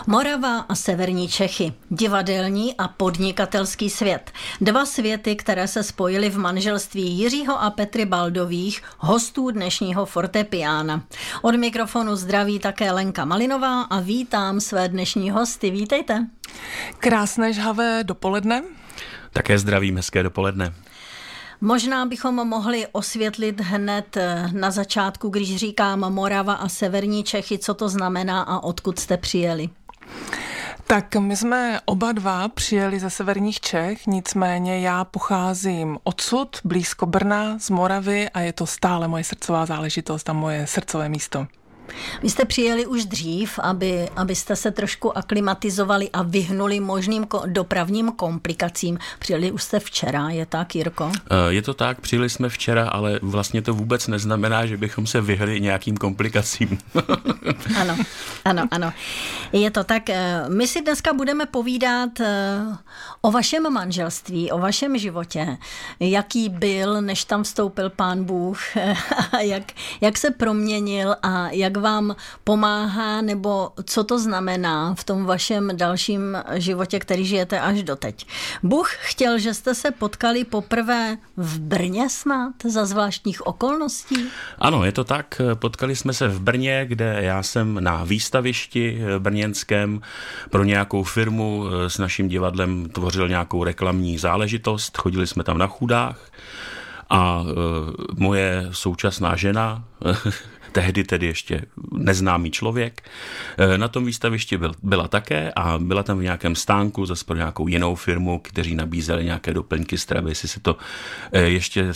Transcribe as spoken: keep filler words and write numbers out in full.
Morava a severní Čechy, divadelní a podnikatelský svět. Dva světy, které se spojily v manželství Jiřího a Petry Baldových, hostů dnešního fortepiána. Od mikrofonu zdraví také Lenka Malinová a vítám své dnešní hosty. Vítejte. Krásné žhavé dopoledne. Také zdravím, hezké dopoledne. Možná bychom mohli osvětlit hned na začátku, když říkám Morava a severní Čechy, co to znamená a odkud jste přijeli. Tak my jsme oba dva přijeli ze severních Čech, nicméně já pocházím odsud, blízko Brna, z Moravy a je to stále moje srdcová záležitost a moje srdcové místo. Vy jste přijeli už dřív, aby, abyste se trošku aklimatizovali a vyhnuli možným ko- dopravním komplikacím. Přijeli už jste včera, je tak, Jirko? Je to tak, přijeli jsme včera, ale vlastně to vůbec neznamená, že bychom se vyhli nějakým komplikacím. Ano, ano, ano. Je to tak. My si dneska budeme povídat o vašem manželství, o vašem životě. Jaký byl, než tam vstoupil Pán Bůh, jak, jak se proměnil a jak vám pomáhá, nebo co to znamená v tom vašem dalším životě, který žijete až doteď. Bůh chtěl, že jste se potkali poprvé v Brně snad, za zvláštních okolností? Ano, je to tak. Potkali jsme se v Brně, kde já jsem na výstavišti brněnském pro nějakou firmu s naším divadlem tvořil nějakou reklamní záležitost. Chodili jsme tam na chůdách a moje současná žena tehdy tedy ještě neznámý člověk. Na tom výstavišti byl, byla také a byla tam v nějakém stánku zase pro nějakou jinou firmu, kteří nabízeli nějaké doplňky stravy, jestli si to ještě